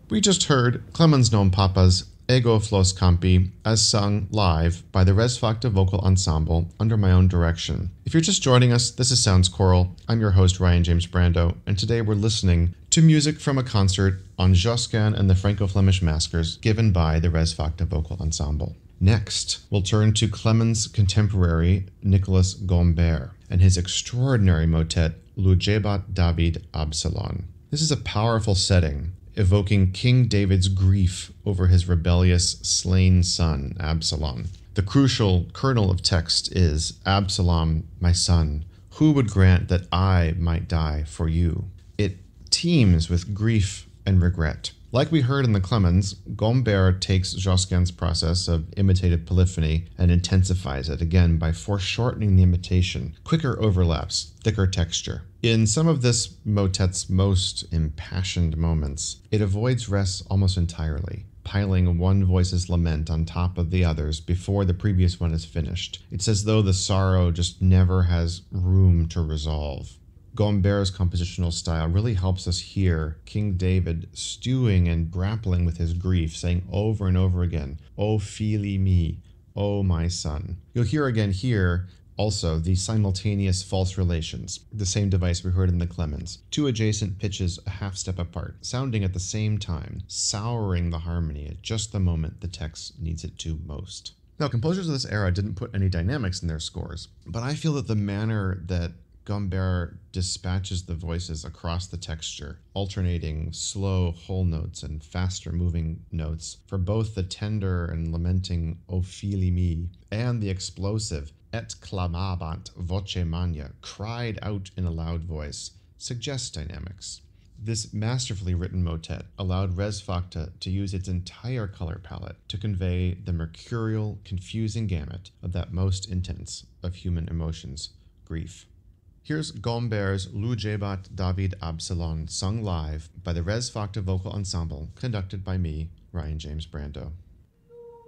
We just heard Clemens non Papa's Ego Flos Campi as sung live by the Res Facta Vocal Ensemble under my own direction. If you're just joining us, this is Sounds Choral. I'm your host, Ryan James Brando, and today we're listening to music from a concert on Josquin and the Franco-Flemish Maskers given by the Res Facta Vocal Ensemble. Next, we'll turn to Clemens' contemporary Nicolas Gombert and his extraordinary motet Lujebat David Absalon. This is a powerful setting, evoking King David's grief over his rebellious, slain son, Absalom. The crucial kernel of text is, Absalom, my son, who would grant that I might die for you? It teems with grief and regret. Like we heard in the Clemens, Gombert takes Josquin's process of imitative polyphony and intensifies it again by foreshortening the imitation, quicker overlaps, thicker texture. In some of this motet's most impassioned moments, it avoids res almost entirely, piling one voice's lament on top of the others before the previous one is finished. It's as though the sorrow just never has room to resolve. Gombert's compositional style really helps us hear King David stewing and grappling with his grief, saying over and over again, "O fili mi, O my son." You'll hear again here also the simultaneous false relations, the same device we heard in the Clemens. Two adjacent pitches a half step apart, sounding at the same time, souring the harmony at just the moment the text needs it to most. Now, composers of this era didn't put any dynamics in their scores, but I feel that the manner that Gombert dispatches the voices across the texture, alternating slow whole notes and faster moving notes for both the tender and lamenting O fili mi and the explosive Et clamabant voce magna, cried out in a loud voice, suggests dynamics. This masterfully written motet allowed Res Facta to use its entire color palette to convey the mercurial, confusing gamut of that most intense of human emotions, grief. Here's Gombert's Lujebat David Absalon, sung live by the Res Facta Vocal Ensemble, conducted by me, Ryan James Brando.